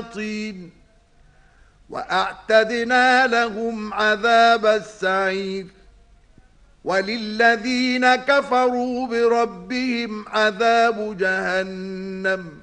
طين وأعتدنا لهم عذاب السعير وللذين كفروا بربهم عذاب جهنم